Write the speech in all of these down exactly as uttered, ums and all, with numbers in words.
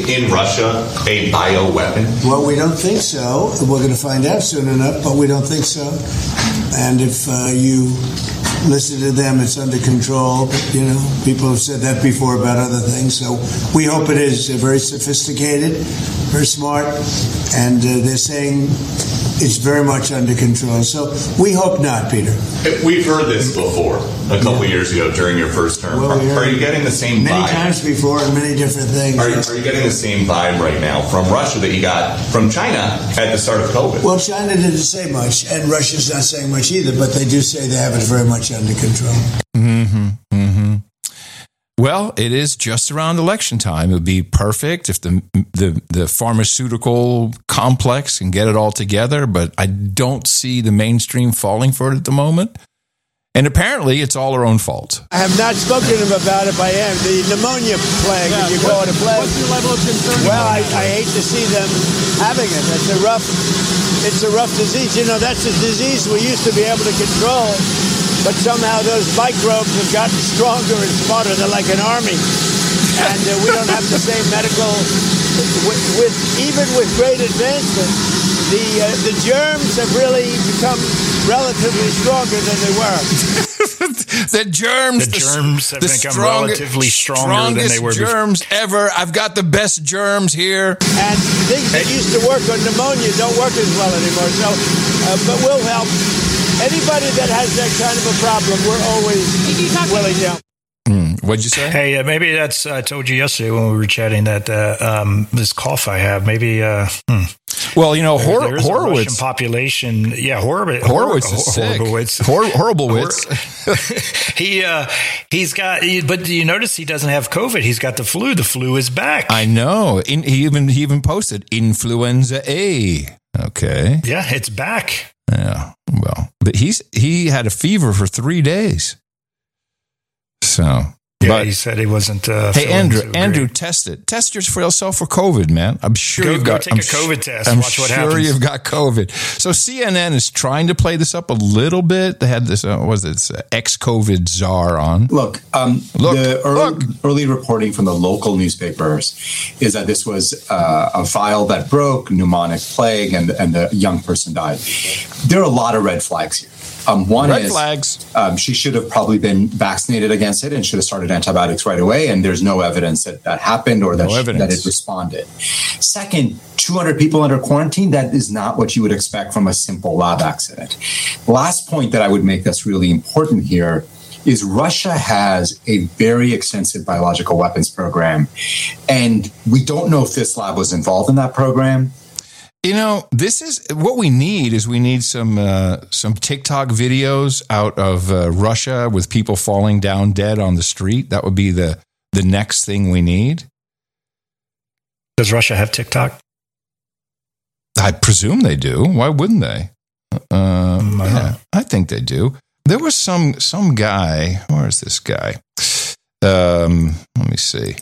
in Russia a bioweapon? Well, we don't think so. We're going to find out soon enough, but we don't think so. And if uh, you listen to them, it's under control. But, you know, people have said that before about other things. So we hope it is very sophisticated, very smart, and uh, they're saying it's very much under control. So we hope not, Peter. We've heard this before a couple yeah. years ago during your first term. Well, are, are you getting the same many vibe? Many times before and many different things. Are you, are you getting the same vibe right now from Russia that you got from China at the start of COVID? Well, China didn't say much, and Russia's not saying much either, but they do say they have it very much under control. Mm-hmm, mm-hmm. Well, it is just around election time. It would be perfect if the, the the pharmaceutical complex can get it all together, but I don't see the mainstream falling for it at the moment. And apparently, it's all our own fault. I have not spoken to him about it, but I am. The pneumonia plague, yeah, if you call it a plague. What's your level of concern? Well, I, I hate to see them having it. It's a rough, it's a rough disease. You know, that's a disease we used to be able to control, but somehow those microbes have gotten stronger and smarter. They're like an army, and uh, we don't have the same medical. With, with even with great advancement, the uh, the germs have really become relatively stronger than they were. the germs, the germs the, have the become strong, relatively stronger than they were before. Germs ever. I've got the best germs here. And things that used to work on pneumonia don't work as well anymore. So, uh, but we'll help anybody that has that kind of a problem. We're always willing to help. Mm, what'd you say? Hey, uh, maybe that's, I told you yesterday when we were chatting that uh, um, this cough I have, maybe, uh, hmm. Well, you know, Hor- there, there's Horowitz. A Russian population, yeah, Horowitz. Horowitz is sick. Horowitz. Hor- Horowitz. he, uh, he's got, he, but you notice he doesn't have COVID. He's got the flu. The flu is back. I know. In, he even he even posted influenza A. Okay. Yeah, it's back. Yeah. Well, but he's he had a fever for three days. So, yeah, but, he said he wasn't. Uh, hey, Andrew, so Andrew, test it. Test yourself for COVID, man. I'm sure go, you've go got. Take I'm a COVID test. I'm Watch what sure happens. you've got COVID. So C N N is trying to play this up a little bit. They had this. Uh, what was it? This, uh, ex-COVID czar on. Look, um, look, the early, look. early reporting from the local newspapers is that this was uh, a vial that broke, pneumonic plague, and and the young person died. There are a lot of red flags here. Um, one Red is flags. Um, she should have probably been vaccinated against it and should have started antibiotics right away. And there's no evidence that that happened or that, no she, that it responded. Second, two hundred people under quarantine, that is not what you would expect from a simple lab accident. Last point that I would make that's really important here is Russia has a very extensive biological weapons program. And we don't know if this lab was involved in that program. You know, this is what we need. Is we need some uh, some TikTok videos out of uh, Russia with people falling down dead on the street. That would be the the next thing we need. Does Russia have TikTok? I presume they do. Why wouldn't they? Uh, mm, yeah, I think they do. There was some some guy. Where is this guy? Um, let me see.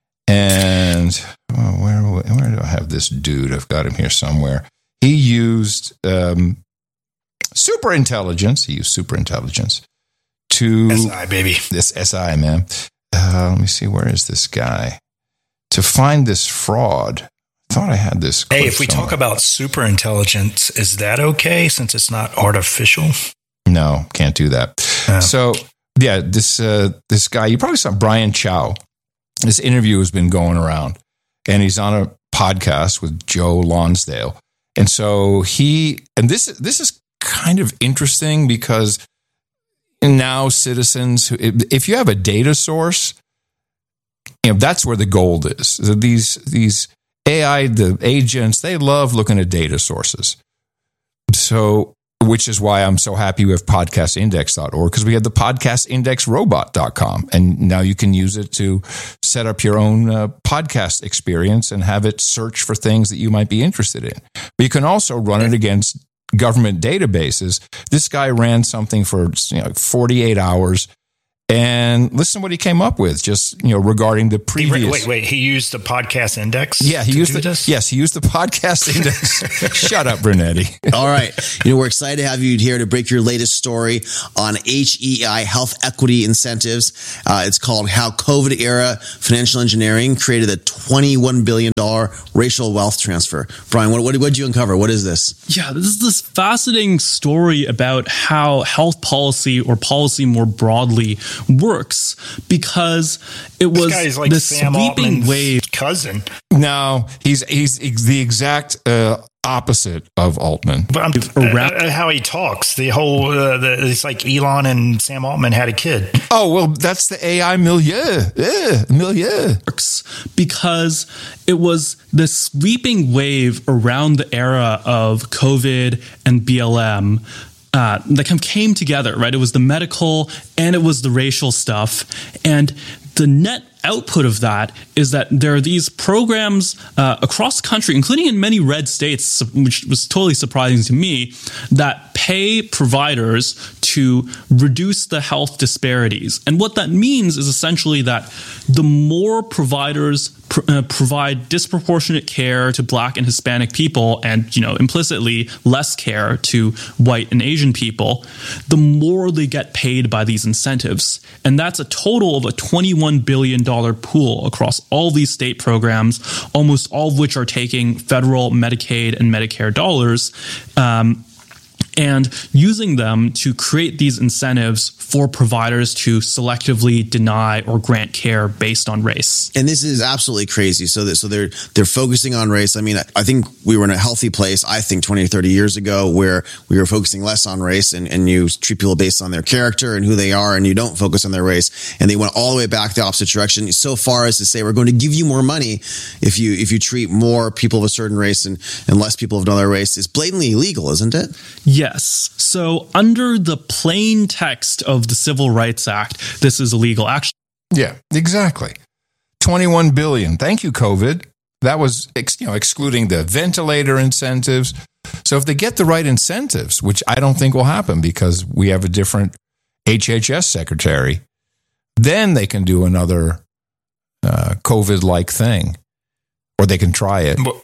And oh, where where do I have this dude? I've got him here somewhere. He used um, super intelligence. He used super intelligence to S I, baby. This S I, man. Uh, let me see. Where is this guy? To find this fraud. I thought I had this. Hey, if we somewhere. talk about super intelligence, is that okay since it's not artificial? No, can't do that. Oh. So yeah, this uh, this guy. You probably saw Brian Chow. This interview has been going around, and he's on a podcast with Joe Lonsdale. And so he, and this, this is kind of interesting because now citizens, if you have a data source, you know, that's where the gold is. These, these A I, the agents, they love looking at data sources. So, which is why I'm so happy with podcast index dot org, because we have the podcast index robot dot com. And now you can use it to set up your own uh, podcast experience and have it search for things that you might be interested in. But you can also run it against government databases. This guy ran something for you know, forty-eight hours, And listen to what he came up with, just you know, regarding the previous. Wait, wait, wait. He used the podcast index. Yeah, he to used do the this? yes, he used the podcast index. Shut up, Brunetti. All right. You know, we're excited to have you here to break your latest story on H E I, health equity incentives. Uh, it's called How COVID Era Financial Engineering Created a twenty-one billion dollars Racial Wealth Transfer. Brian, what, what did you uncover? What is this? Yeah, this is this fascinating story about how health policy or policy more broadly works, because it was This guy's like this Sam sweeping Altman's wave. cousin. No, he's he's ex- the exact uh, opposite of Altman. But I'm, uh, how he talks, the whole, uh, the, it's like Elon and Sam Altman had a kid. Oh, well, that's the A I milieu. Yeah, milieu. Because it was the sweeping wave around the era of COVID and B L M uh, that kind of came together, right? It was the medical and it was the racial stuff. And the net output of that is that there are these programs uh, across the country, including in many red states, which was totally surprising to me, that pay providers to reduce the health disparities. And what that means is essentially that the more providers pr- uh, provide disproportionate care to Black and Hispanic people, and, you know, implicitly less care to white and Asian people, the more they get paid by these incentives. And that's a total of a twenty-one billion dollars pool across all these state programs, almost all of which are taking federal Medicaid and Medicare dollars, um, and using them to create these incentives for providers to selectively deny or grant care based on race. And this is absolutely crazy. So that, so they're they're focusing on race. I mean, I think we were in a healthy place, I think twenty or thirty years ago, where we were focusing less on race, and, and you treat people based on their character and who they are, and you don't focus on their race. And they went all the way back the opposite direction, so far as to say, we're going to give you more money if you if you treat more people of a certain race and, and less people of another race. It's blatantly illegal, isn't it? Yes. So under the plain text of the Civil Rights Act, this is illegal. Actually, Yeah, exactly. twenty-one billion. Thank you, COVID. That was ex- you know excluding the ventilator incentives. So if they get the right incentives, which I don't think will happen because we have a different H H S secretary, then they can do another uh, COVID-like thing, or they can try it. Well,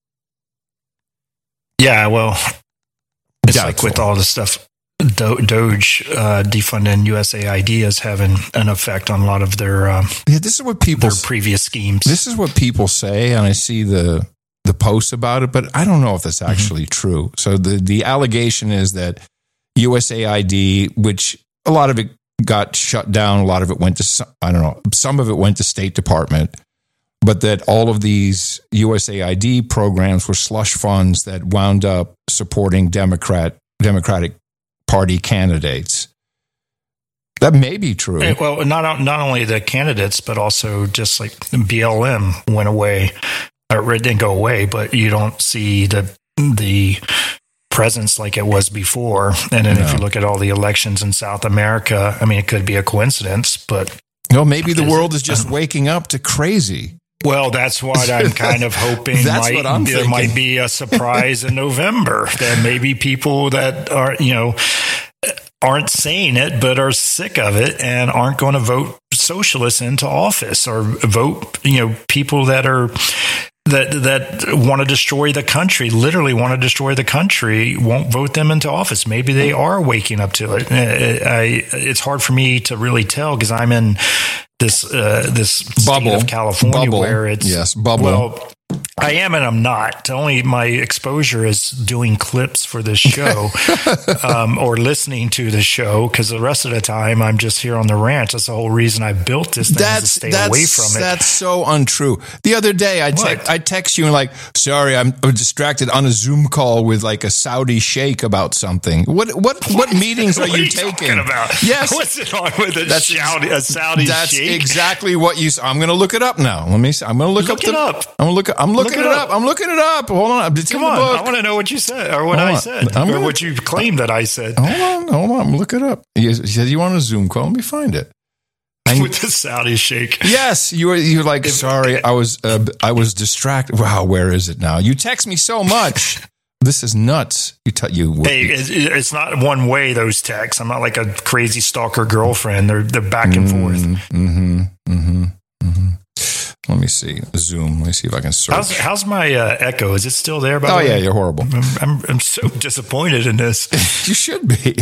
yeah, well, it's Doubtful. like with all the stuff, Do- Doge uh, defunding U S A I D is having an effect on a lot of their um, Yeah, this is what people their previous schemes. This is what people say, and I see the the posts about it, but I don't know if that's actually mm-hmm. true. So the the allegation is that U S A I D, which a lot of it got shut down, a lot of it went to I don't know, some of it went to State Department, but that all of these U S A I D programs were slush funds that wound up supporting Democrat Democratic Party candidates. That may be true. And, well, not not only the candidates, but also just like B L M went away, or it didn't go away, but you don't see the the presence like it was before. And then no. if you look at all the elections in South America, I mean, it could be a coincidence, but well, maybe the world is just waking up to crazy. Well, that's what I'm kind of hoping. That's might, what I'm there thinking. might be a surprise in November that maybe people that are, you know, aren't saying it, but are sick of it and aren't going to vote socialists into office, or vote, you know, people that are that that want to destroy the country, literally want to destroy the country, won't vote them into office. Maybe they are waking up to it. I, it's hard for me to really tell because I'm in this uh, this bubble state of California bubble. where it's yes bubble. Well, I am and I'm not. Only my exposure is doing clips for this show um, or listening to the show, because the rest of the time I'm just here on the ranch. That's the whole reason I built this thing, that's, is to stay that's, away from it. That's so untrue. The other day I, te- I text you and like, sorry, I'm distracted on a Zoom call with like a Saudi sheikh about something. What what what meetings are what you, are you taking? Talking about? Yes. What's it on with a, that's, Saudi, a Saudi that's sheikh? That's exactly what you I'm going to look it up now. Let me see. I'm going to look, look up. It the, up. I'm look I'm looking look it, it up. up. I'm looking it up. Hold on. It's Come in the on. book. I want to know what you said or what hold I on. said I'm or gonna, what you claimed that I said. Hold on. Hold on. I'm looking it up. You said you want a Zoom call. Let me find it. And with the Saudi sheikh. Yes, you were. You're like, sorry, I was. Uh, I was distracted. Wow, where is it now? You text me so much this is nuts. You tell you. Hey, it's, it's not one way, those texts. I'm not like a crazy stalker girlfriend. They're they're back and forth. Mm-hmm. Mm-hmm. Mm-hmm. Let me see. Zoom. Let me see if I can search. How's, how's my uh, echo? Is it still there? By oh, the way? yeah, you're horrible. I'm, I'm, I'm so disappointed in this. You should be.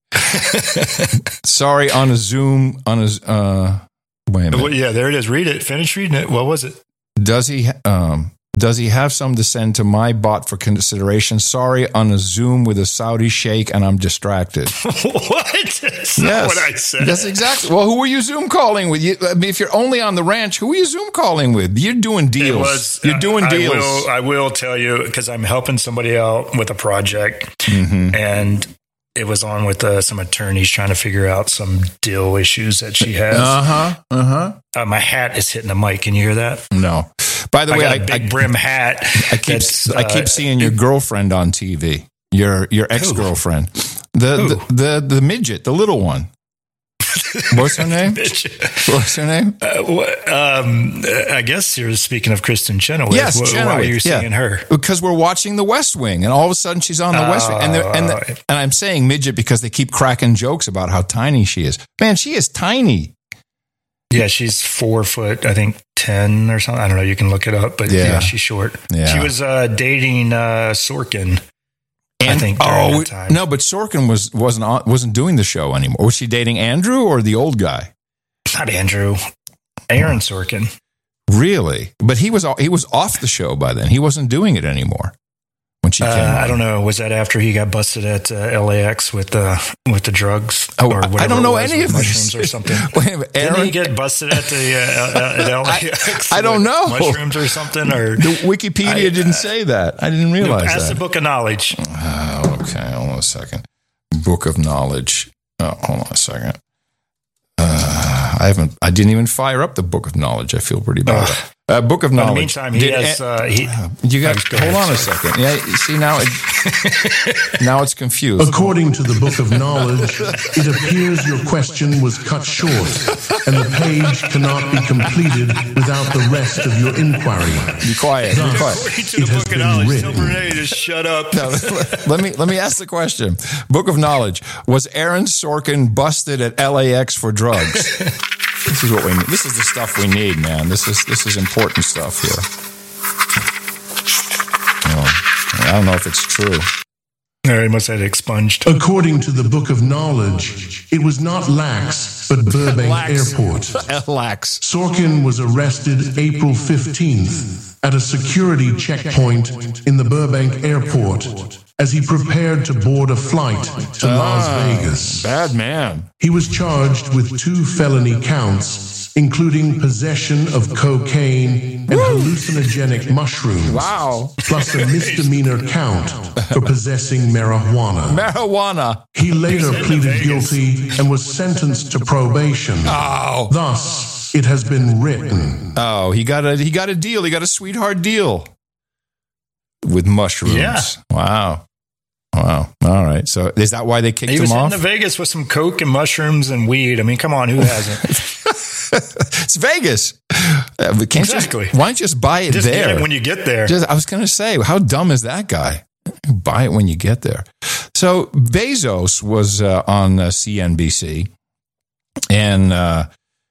Sorry, on a Zoom, on a, uh, wait a minute. Well, yeah, there it is. Read it. Finish reading it. What was it? Does he, um, does he have some to send to my bot for consideration? Sorry, on a Zoom with a Saudi sheikh and I'm distracted. What? That's not Yes, what I said. that's exactly. Well, who are you Zoom calling with? You, I mean, if you're only on the ranch, who are you Zoom calling with? You're doing deals. It was, you're doing I, deals. I will, I will tell you, because I'm helping somebody out with a project, Mm-hmm. and it was on with uh, some attorneys trying to figure out some deal issues that she has. Uh-huh, uh-huh. Uh, my hat is hitting the mic. Can you hear that? No. By the I way, got I, a big I, brim hat. I keep that's, I keep uh, seeing your girlfriend on T V. Your your ex girlfriend, the, Who? the the the midget, the little one. What's her name? What's her name? Uh, wh- um, I guess you're speaking of Kristen Chenoweth. Yes, Wh- Chenoweth. Why are you yeah. seeing her? Because we're watching The West Wing, and all of a sudden she's on The West Wing, and they're- and Oh. the, and I'm saying midget because they keep cracking jokes about how tiny she is. Man, she is tiny. Yeah, she's four foot, I think ten or something. I don't know. You can look it up, but Yeah. yeah, she's short. Yeah. She was uh, dating uh, Sorkin. I think during oh that time. no, but Sorkin was wasn't on, wasn't doing the show anymore. Was she dating Andrew or the old guy? Not Andrew, Aaron Sorkin. Really? But he was he was off the show by then. He wasn't doing it anymore when she came Uh, on. I don't know. Was that after he got busted at uh, L A X with the with the drugs? Oh, or I whatever don't know it was, any with of mushrooms this. or something. Wait a minute, Didn't Aaron? he get busted at the uh, at L A X? I don't with know. mushrooms or something. Or The Wikipedia I- didn't say that. I didn't realize Ask that. the Book of Knowledge. Oh, okay, hold on a second. Book of Knowledge. Oh, hold on a second. Uh, I haven't. I didn't even fire up the Book of Knowledge. I feel pretty bad. Ugh. Uh, Book of In the Knowledge. meantime, he Did- has. Uh, he, You got. Go Hold ahead, on a sorry. second. Yeah. You see now. It, now it's confused. According to the Book of Knowledge, it appears your question was cut short, and the page cannot be completed without the rest of your inquiry. Be quiet. Be quiet. According to It the has Book of been Knowledge, written. tell Renee to shut up. No, let me let me ask the question. Book of Knowledge. Was Aaron Sorkin busted at L A X for drugs? This is what we need. This is the stuff we need, man. This is this is important stuff here. Oh, I don't know if it's true. No, he must have had it expunged. According to the Book of Knowledge, it was not Lax, but Burbank Lax. Airport. Lax. Sorkin was arrested April fifteenth at a security checkpoint in the Burbank Airport as he prepared to board a flight to Las Vegas. Bad man. He was charged with two felony counts, including possession of cocaine and hallucinogenic mushrooms. Wow. Plus a misdemeanor count for possessing marijuana. Marijuana. He later pleaded guilty and was sentenced to probation. Oh. Thus, it has been written. Oh, he got a he got a deal. He got a sweetheart deal with mushrooms. Yeah. Wow. Wow. All right. So is that why they kicked He was him hitting off? to Vegas with some coke and mushrooms and weed. I mean, come on, who hasn't? It's Vegas. Uh, but can't you- Exactly. why don't you just buy it Just there? get it when you get there. Just, I was going to say, how dumb is that guy? Buy it when you get there. So Bezos was uh, on uh, C N B C, and uh,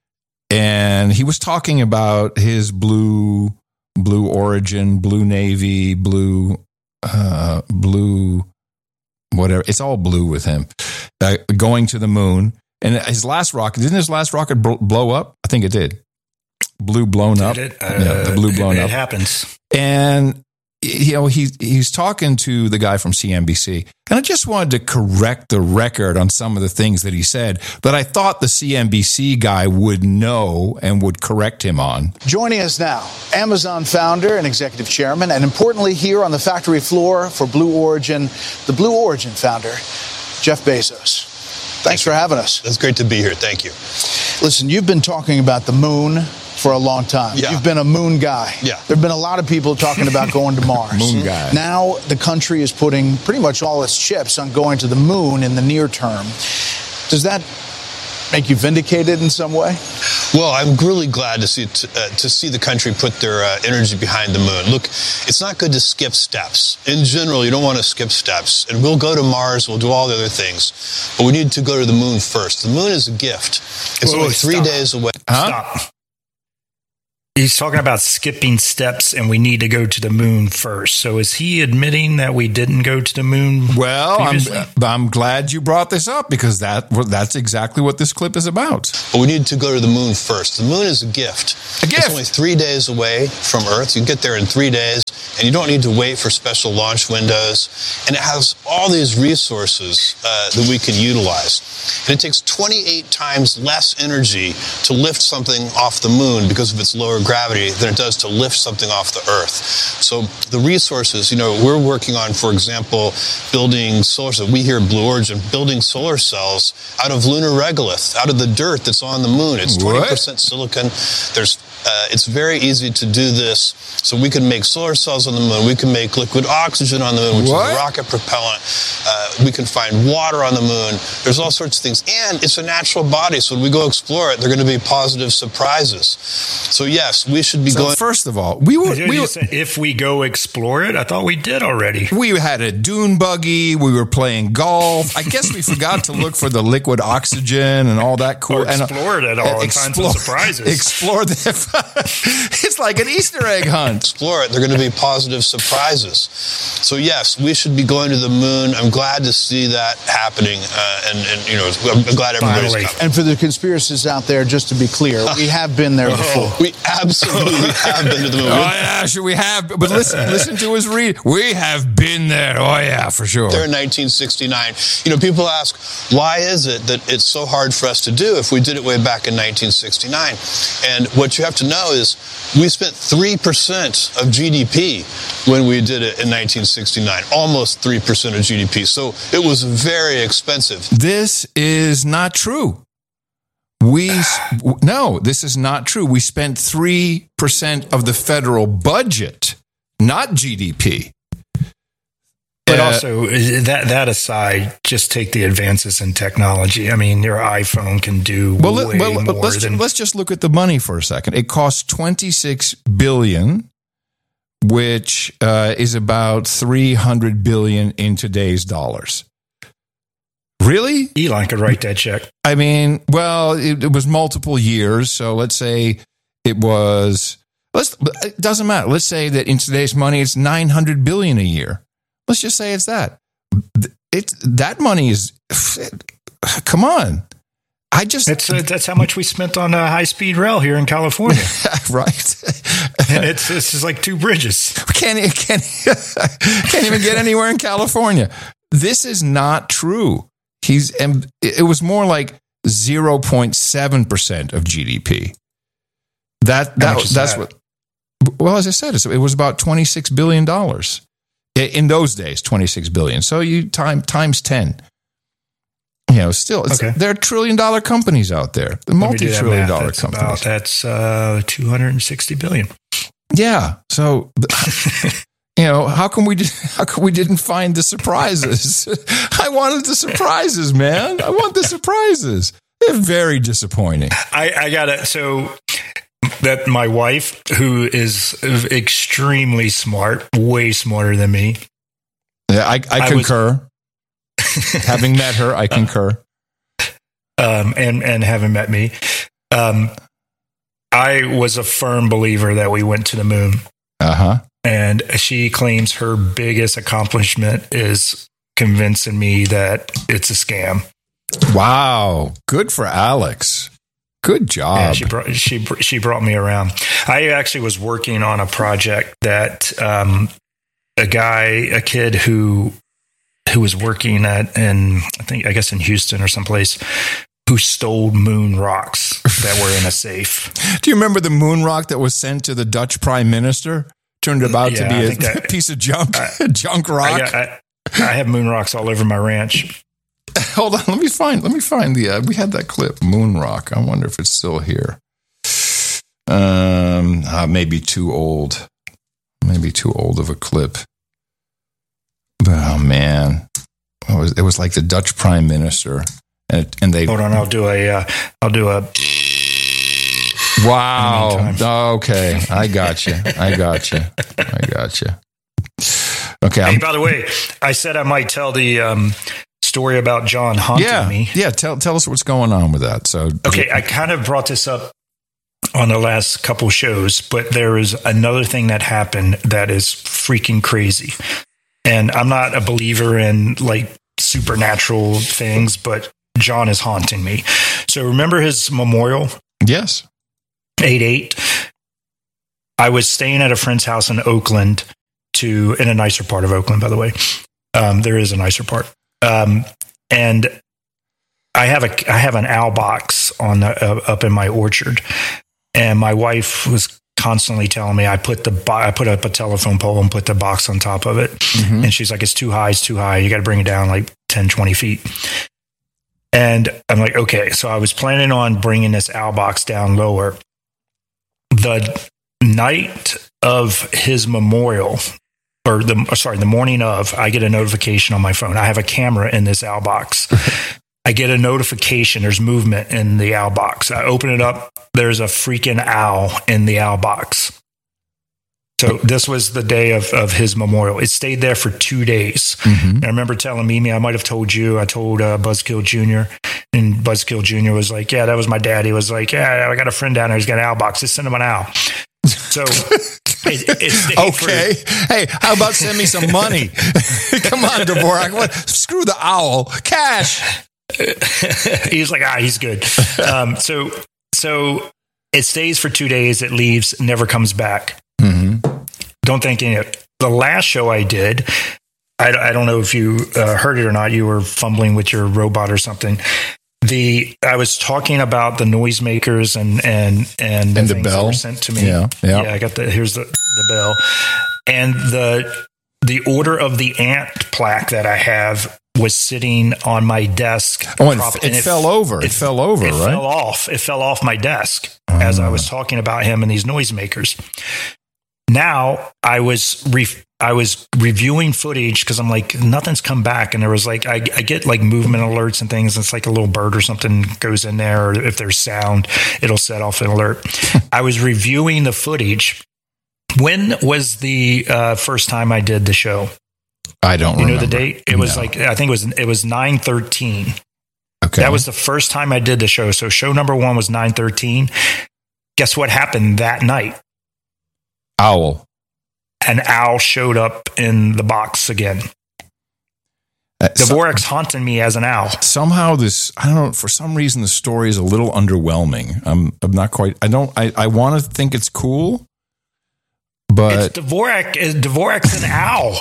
and he was talking about his blue blue origin, blue navy, blue uh, blue whatever. It's all blue with him. Uh, going to the moon, and his last rocket didn't his last rocket bl- blow up? I think it did. Blue blown up. Did it? Uh, yeah, the blue blown it, up. It happens. And you know, he he's talking to the guy from C N B C, and I just wanted to correct the record on some of the things that he said that I thought the C N B C guy would know and would correct him on. Joining us now, Amazon founder and executive chairman, and importantly here on the factory floor for Blue Origin, the Blue Origin founder, Jeff Bezos. Thanks for having us. It's great to be here. Thank you. Listen, you've been talking about the moon for a long time. Yeah. You've been a moon guy. Yeah. There have been a lot of people talking about going to Mars. Moon guy. Now the country is putting pretty much all its chips on going to the moon in the near term. Does that make you vindicated in some way? Well, I'm really glad to see to, uh, to see the country put their uh, energy behind the moon. Look, it's not good to skip steps. In general, you don't want to skip steps. And we'll go to Mars, we'll do all the other things. But we need to go to the moon first. The moon is a gift. It's Whoa, only three stop. days away. Huh? Stop. He's talking about skipping steps and we need to go to the moon first. So is he admitting that we didn't go to the moon? Well, I'm, I'm glad you brought this up because that that's exactly what this clip is about. But we need to go to the moon first. The moon is a gift. A gift. It's only three days away from Earth. You can get there in three days, and you don't need to wait for special launch windows. And it has all these resources uh, that we can utilize. And it takes twenty-eight times less energy to lift something off the moon because of its lower gravity than it does to lift something off the Earth. So the resources, you know, we're working on, for example, building solar cells. We here at Blue Origin, building solar cells out of lunar regolith, out of the dirt that's on the moon. It's twenty percent silicon. There's Uh, it's very easy to do this. So we can make solar cells on the moon. We can make liquid oxygen on the moon, which what? is rocket propellant. Uh, we can find water on the moon. There's all sorts of things. And it's a natural body. So when we go explore it, they're going to be positive surprises. So yes, we should be so going. First of all, we were, we were if we go explore it, I thought we did already. We had a dune buggy. We were playing golf. I guess we forgot to look for the liquid oxygen and all that cool. Or explore and, it at all and find some surprises. Explore the. It's like an Easter egg hunt. Explore it. They're going to be positive surprises. So yes, we should be going to the moon. I'm glad to see that happening, uh, and, and you know, I'm glad everybody's coming. And for the conspiracists out there, just to be clear, we have been there before. We absolutely have been to the moon. Oh yeah, sure we have. But listen, listen to his read. We have been there. Oh yeah, for sure. There in nineteen sixty-nine. You know, people ask, why is it that it's so hard for us to do if we did it way back in nineteen sixty-nine? And what you have to know is we spent three percent of G D P when we did it in nineteen sixty-nine, almost three percent of G D P. So it was very expensive. This is not true. We, no, this is not true. We spent three percent of the federal budget, not G D P. But Uh, also, that that aside, just take the advances in technology. I mean, your iPhone can do well, way well, more let's, than... let's just look at the money for a second. It costs twenty-six billion dollars, which uh, is about three hundred billion dollars in today's dollars. Really? Elon could write that check. I mean, well, it, it was multiple years. So let's say it was, let's, it doesn't matter. Let's say that in today's money, it's nine hundred billion dollars a year. Let's just say it's that. It's that money is, come on. I just that's uh, that's how much we spent on a high speed rail here in California, right? And it's this is like two bridges. Can't can't can't even get anywhere in California. This is not true. He's and it was more like zero point seven percent of G D P. That that that's that? what. Well, as I said, it was about twenty six billion dollars. In those days, twenty-six billion. So you time times ten. You know, still, it's, okay. There are trillion dollar companies out there. The multi-trillion dollar that's companies. About, that's uh, two hundred sixty billion. Yeah. So, you know, how come we did, how come we didn't find the surprises? I wanted the surprises, man. I want the surprises. They're very disappointing. I, I got it. So. That my wife, who is extremely smart, way smarter than me. Yeah, I, I, I concur. Was, having met her, I concur. Um, and, and having met me. Um, I was a firm believer that we went to the moon. Uh-huh. And she claims her biggest accomplishment is convincing me that it's a scam. Wow. Good for Alex. Good job. Yeah, she brought she she brought me around. I actually was working on a project that um, a guy, a kid who who was working at in I think I guess in Houston or someplace, who stole moon rocks that were in a safe. Do you remember the moon rock that was sent to the Dutch Prime Minister? Turned about yeah, to be a that, piece of junk, I, junk rock. I, got, I, I have moon rocks all over my ranch. Hold on, let me find. Let me find the. Uh, we had that clip, Moon Rock. I wonder if it's still here. Um, uh, maybe too old. Maybe too old of a clip. Oh man, it was. It was like the Dutch Prime Minister and, and they Hold on, I'll do a, uh, I'll do a. Wow. Okay, I got you. I got you. I got you. Okay. Hey, I'm, by the way, I said I might tell the um, story about John haunting yeah, me. yeah. Tell tell us what's going on with that. So okay, I kind of brought this up on the last couple shows, but there is another thing that happened that is freaking crazy. And I'm not a believer in like supernatural things, but John is haunting me. So remember his memorial? Yes. eight eight. I was staying at a friend's house in Oakland, to in a nicer part of Oakland, by the way. Um, there is a nicer part. Um, and I have a I have an owl box on the, uh, up in my orchard. And my wife was constantly telling me I put the bo- I put up a telephone pole and put the box on top of it. Mm-hmm. And she's like, it's too high, it's too high. You got to bring it down like ten, twenty feet. And I'm like, okay. So I was planning on bringing this owl box down lower. The night of his memorial, or the sorry, the morning of, I get a notification on my phone. I have a camera in this owl box. I get a notification. There's movement in the owl box. I open it up. There's a freaking owl in the owl box. So this was the day of, of his memorial. It stayed there for two days. Mm-hmm. And I remember telling Mimi, I might have told you, I told uh, Buzzkill Junior And Buzzkill Junior was like, yeah, that was my dad. He was like, yeah, I got a friend down there. He's got an owl box. Just send him an owl. So it, it stayed okay. For, hey, how about send me some money? Come on, Dvorak. What? Screw the owl. Cash. He's like, ah, he's good. Um, so, so it stays for two days. It leaves, never comes back. Mm-hmm. Don't think any of it. The last show I did, I, I don't know if you uh, heard it or not. You were fumbling with your robot or something. The I was talking about the noisemakers and and and the, and the things bell that were sent to me. Yeah, yeah. yeah I got the here's the the bell and the the Order of the Ant plaque that I have was sitting on my desk. Oh, and prop, it, and it fell over. It, it fell over, it right? It fell off. It fell off my desk uh. as I was talking about him and these noisemakers. Now I was re- I was reviewing footage because I'm like, nothing's come back. And there was like, I, I get like movement alerts and things. It's like a little bird or something goes in there, or if there's sound, it'll set off an alert. I was reviewing the footage. When was the uh, first time I did the show? I don't you remember. know the date? It was no. like, I think it was, it was nine thirteen. Okay. That was the first time I did the show. So show number one was nine thirteen. Guess what happened that night? Owl. An owl showed up in the box again. Uh, Dvorak's some, haunting me as an owl. Somehow this, I don't know, for some reason the story is a little underwhelming. I'm, I'm not quite, I don't, I, I want to think it's cool, but. It's Dvorak, Dvorak's an owl.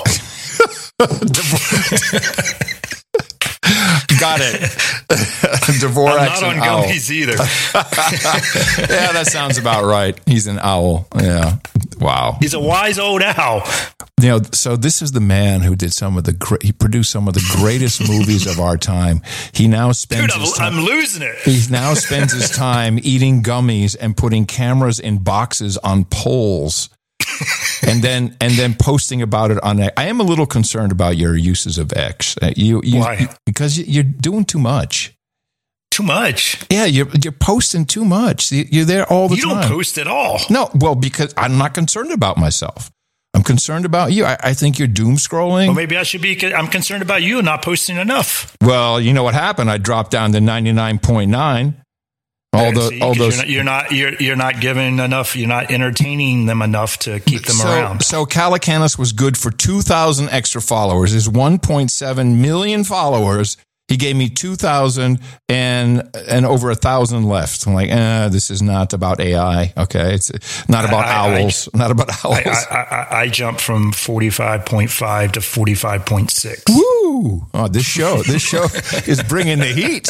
Got it. Dvorak's I'm not on gummies either. Yeah, that sounds about right. He's an owl. Yeah. Wow. He's a wise old owl. You know, so this is the man who did some of the great, he produced some of the greatest movies of our time. He now spends Dude, his time, I'm losing it. He now spends his time eating gummies and putting cameras in boxes on poles. and then and then posting about it on X. I am a little concerned about your uses of X. Uh, you, you, Why? Because you're doing too much. Too much? Yeah, you're you're posting too much. You're there all the you time. You don't post at all. No, well, because I'm not concerned about myself. I'm concerned about you. I, I think you're doom scrolling. Well, maybe I should be. I'm concerned about you not posting enough. Well, you know what happened? I dropped down to ninety-nine point nine. All the, see, all those, you're not, you're not, you're, you're not giving enough. You're not entertaining them enough to keep them so, around. So Calacanis was good for two thousand extra followers. His one point seven million followers. He gave me two thousand and and over a thousand left. I'm like, eh, this is not about A I. Okay, it's not about I, owls. I, not about owls. I, I, I, I jumped from forty-five point five to forty-five point six. Woo! Oh, this show, this show is bringing the heat.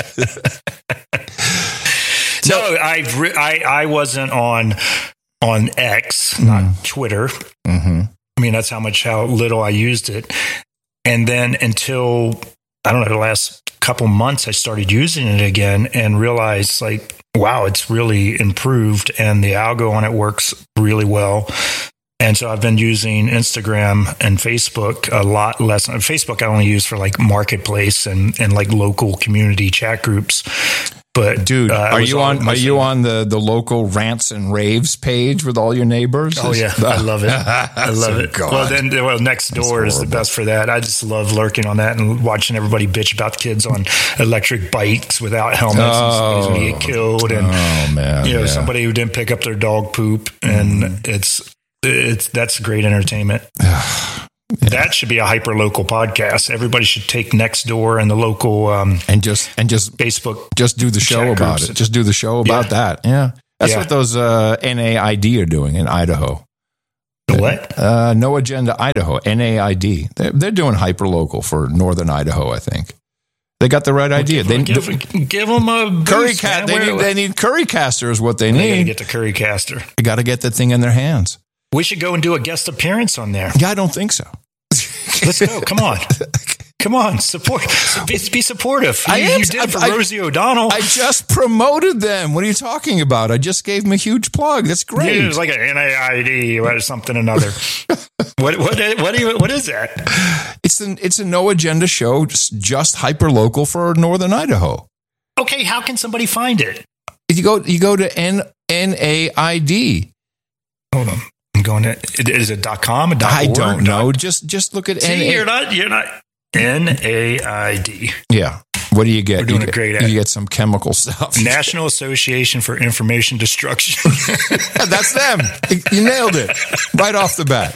No, I, I I wasn't on on X, mm. not Twitter. Mm-hmm. I mean, that's how much how little I used it. And then until I don't know the last couple months, I started using it again and realized like, wow, it's really improved, and the algo on it works really well. And so I've been using Instagram and Facebook a lot less. Facebook I only use for like marketplace and, and like local community chat groups. But dude, uh, are you on? Are you on the, the local rants and raves page with all your neighbors? Oh yeah, I love it. I love it. God. Well, then, well, next door is the best for that. I just love lurking on that and watching everybody bitch about kids on electric bikes without helmets. Oh, and somebody's gonna get killed, and oh man, you know, yeah. somebody who didn't pick up their dog poop, and mm. it's it's that's great entertainment. Yeah. That should be a hyper local podcast. Everybody should take Nextdoor and the local um, and just and just Facebook, just do the show about it. Just do the show about yeah. that. Yeah, that's yeah. what those uh, N A I D are doing in Idaho. The what? Uh, No Agenda Idaho. N A I D. They're, they're doing hyper local for northern Idaho. I think they got the right well, idea. Give, they give, the, give them a curry cat. They need, they need curry caster is what they need. They got to get the curry caster. They got to get that thing in their hands. We should go and do a guest appearance on there. Yeah, I don't think so. Let's go. Come on. Come on. Support. Be, be supportive. You, I am, you did for I, Rosie O'Donnell. I just promoted them. What are you talking about? I just gave them a huge plug. That's great. Yeah, it was like an N A I D or something or another. what, what, what, you, what is that? It's an, it's a no agenda show, just, just hyper local for northern Idaho. Okay. How can somebody find it? If you go, you go to N A I D. Hold on. I'm going to, is it .com? A I .org? don't know. Just just look at See, N A I D. you're not, you're not, N A I D. Yeah. What do you get? We're doing you a get, great You ad. get some chemical stuff. National Association for Information Destruction. That's them. You nailed it right off the bat.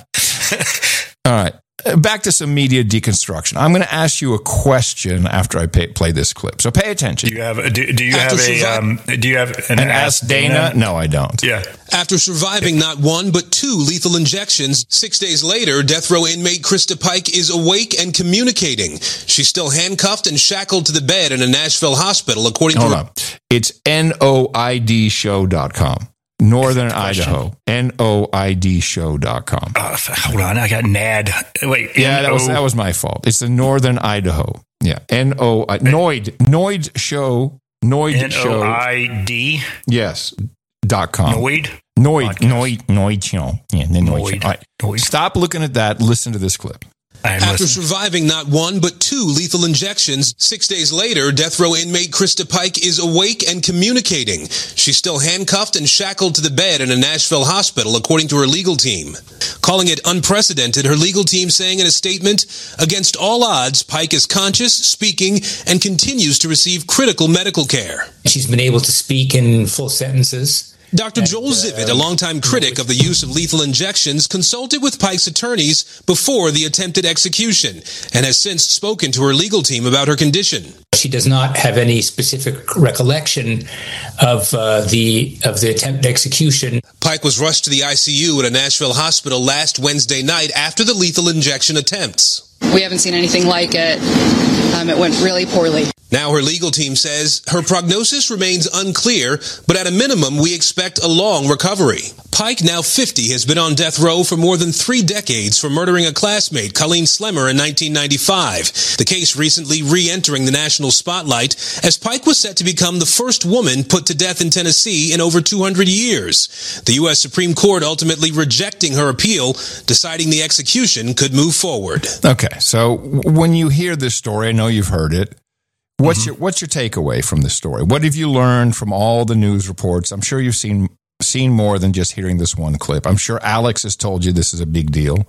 All right. Back to some media deconstruction. I'm going to ask you a question after I pay, play this clip. So pay attention. Do you have a, do, do you have a, um, do you have an, an Ask Dana? Dana? No, I don't. Yeah. After surviving not one, but two lethal injections, six days later, death row inmate Krista Pike is awake and communicating. She's still handcuffed and shackled to the bed in a Nashville hospital, according Hold to... on. It's N O I D show dot com. Northern Idaho. N O I D show dot com. Uh, hold on. I got N A D. Wait. Yeah, that was, that was my fault. It's the Northern Idaho. Yeah. N O I D. Noid. Noid show. Noid show. N O I D? Yes. Dot com. Noid? Noid. Noid. Noid show. Yeah, the Noid. Noid. All right. Noid. Stop looking at that. Listen to this clip. After surviving not one, but two lethal injections, six days later, death row inmate Krista Pike is awake and communicating. She's still handcuffed and shackled to the bed in a Nashville hospital, according to her legal team. Calling it unprecedented, her legal team saying in a statement, against all odds, Pike is conscious, speaking, and continues to receive critical medical care. She's been able to speak in full sentences. Doctor Joel Zivit, a longtime critic of the use of lethal injections, consulted with Pike's attorneys before the attempted execution and has since spoken to her legal team about her condition. She does not have any specific recollection of uh, the of the attempted execution. Pike was rushed to the I C U at a Nashville hospital last Wednesday night after the lethal injection attempts. We haven't seen anything like it. Um, it went really poorly. Now her legal team says her prognosis remains unclear, but at a minimum, we expect a long recovery. Pike, now fifty, has been on death row for more than three decades for murdering a classmate, Colleen Slemmer, in nineteen ninety-five. The case recently re-entering the national spotlight as Pike was set to become the first woman put to death in Tennessee in over two hundred years. The U S Supreme Court ultimately rejecting her appeal, deciding the execution could move forward. Okay, so when you hear this story, I know you've heard it. What's mm-hmm. your what's your takeaway from this story? What have you learned from all the news reports? I'm sure you've seen seen more than just hearing this one clip. I'm sure Alex has told you this is a big deal.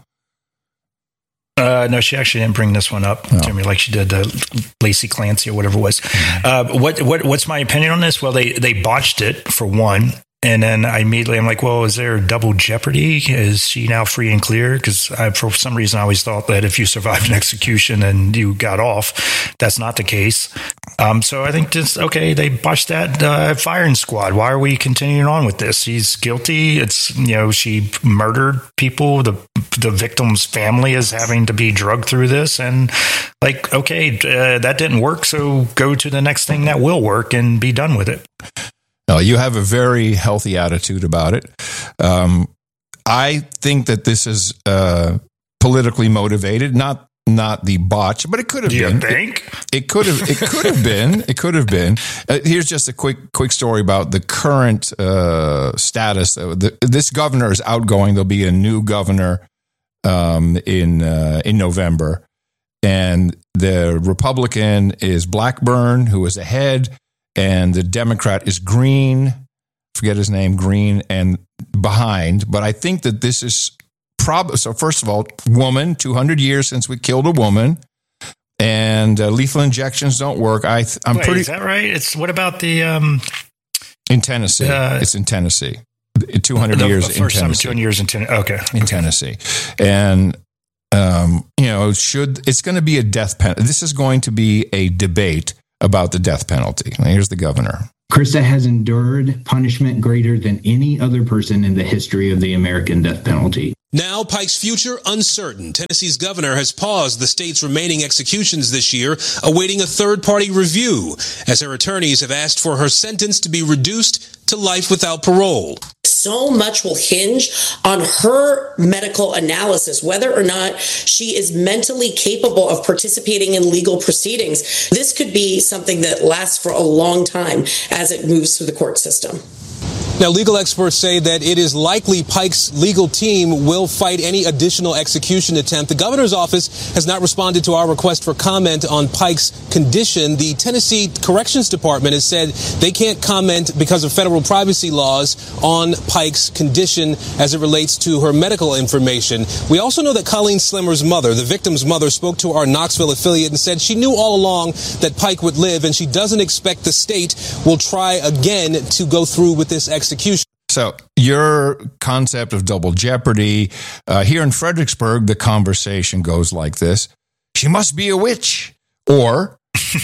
Uh, no, she actually didn't bring this one up oh. to me like she did uh, Lacey Clancy or whatever it was. Mm-hmm. Uh, what what what's my opinion on this? Well, they they botched it for one. And then I immediately, I'm like, well, is there double jeopardy? Is she now free and clear? Because for some reason, I always thought that if you survived an execution and you got off, that's not the case. Um, so I think just, okay, they botched that uh, firing squad. Why are we continuing on with this? She's guilty. It's, you know, she murdered people. The the victim's family is having to be drugged through this. And like, okay, uh, that didn't work. So go to the next thing that will work and be done with it. No, you have a very healthy attitude about it. Um, I think that this is uh, politically motivated, not not the botch, but it could have Do been. you think? It, it could have. It could have been. It could have been. Uh, here's just a quick, quick story about the current uh, status. Uh, the, this governor is outgoing. There'll be a new governor um, in uh, in November, and the Republican is Blackburn, who is ahead, and the Democrat is Green. Forget his name, Green, and behind. But I think that this is probably, so first of all, woman, two hundred years since we killed a woman, and uh, lethal injections don't work. I th- I'm Wait, pretty. Is that right? It's what about the um in Tennessee? Uh, it's in Tennessee. two hundred the, years the in first time in Tennessee. two hundred years in Tennessee. Okay, in Tennessee, and um, you know, should it's going to be a death penalty? This is going to be a debate about the death penalty. Here's the governor. Krista has endured punishment greater than any other person in the history of the American death penalty. Now, Pike's future uncertain. Tennessee's governor has paused the state's remaining executions this year, awaiting a third-party review, as her attorneys have asked for her sentence to be reduced to life without parole. So much will hinge on her medical analysis, whether or not she is mentally capable of participating in legal proceedings. This could be something that lasts for a long time as it moves through the court system. Now, legal experts say that it is likely Pike's legal team will fight any additional execution attempt. The governor's office has not responded to our request for comment on Pike's condition. The Tennessee Corrections Department has said they can't comment because of federal privacy laws on Pike's condition as it relates to her medical information. We also know that Colleen Slemmer's mother, the victim's mother, spoke to our Knoxville affiliate and said she knew all along that Pike would live, and she doesn't expect the state will try again to go through with this execution. Execution. So your concept of double jeopardy, uh, here in Fredericksburg, the conversation goes like this. She must be a witch, or,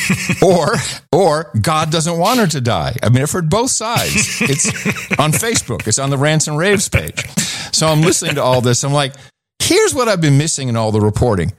or, or God doesn't want her to die. I mean, I've heard both sides. It's on Facebook. It's on the Rants and Raves page. So I'm listening to all this. I'm like, here's what I've been missing in all the reporting.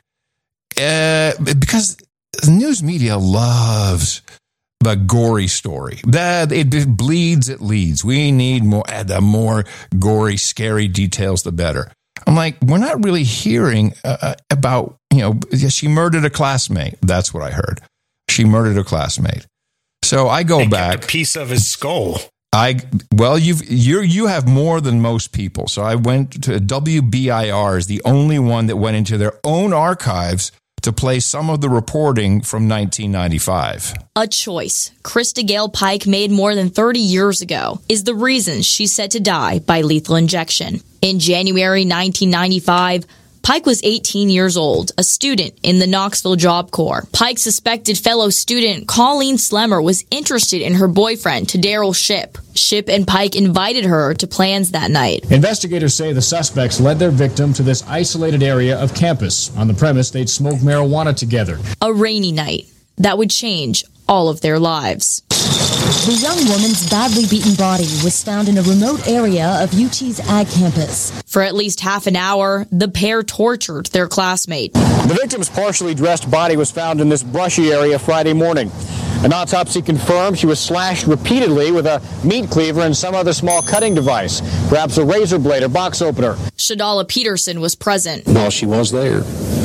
Uh, because the news media loves the gory story. That it bleeds, it leads. We need more, the more gory, scary details, the better. I'm like, we're not really hearing uh, about, you know, she murdered a classmate. That's what I heard. She murdered a classmate. So I go and back. A piece of his skull. I well, you've you you have more than most people. So I went to W B I R is the only one that went into their own archives to play some of the reporting from nineteen ninety-five. A choice Krista Gale Pike made more than thirty years ago is the reason she's set to die by lethal injection. In January nineteen ninety-five, Pike was eighteen years old, a student in the Knoxville Job Corps. Pike's suspected fellow student, Colleen Slemmer, was interested in her boyfriend, Daryl Shipp. Shipp and Pike invited her to plans that night. Investigators say the suspects led their victim to this isolated area of campus. On the premise, they'd smoke marijuana together. A rainy night that would change all of their lives. The young woman's badly beaten body was found in a remote area of U T's Ag campus. For at least half an hour, the pair tortured their classmate. The victim's partially dressed body was found in this brushy area Friday morning. An autopsy confirmed she was slashed repeatedly with a meat cleaver and some other small cutting device, perhaps a razor blade or box opener. Shadala Peterson was present. While she was there,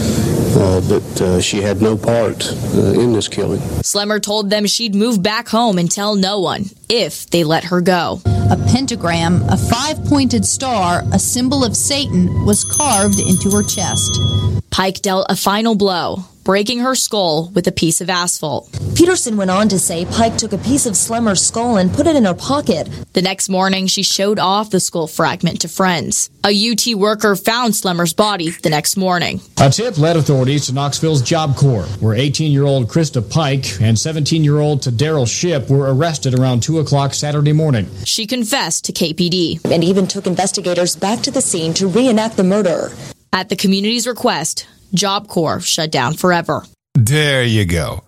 uh, but uh, she had no part uh, in this killing. Slemmer told them she'd move back home and tell no one if they let her go. A pentagram, a five-pointed star, a symbol of Satan, was carved into her chest. Pike dealt a final blow, breaking her skull with a piece of asphalt. Peterson went on to say Pike took a piece of Slemmer's skull and put it in her pocket. The next morning, she showed off the skull fragment to friends. A U T worker found Slemmer's body the next morning. A tip led authorities to Knoxville's Job Corps, where eighteen-year-old Krista Pike and seventeen-year-old Daryl Shipp were arrested around two o'clock Saturday morning. She confessed to K P D. And even took investigators back to the scene to reenact the murder. At the community's request, Job Corps shut down forever. There you go.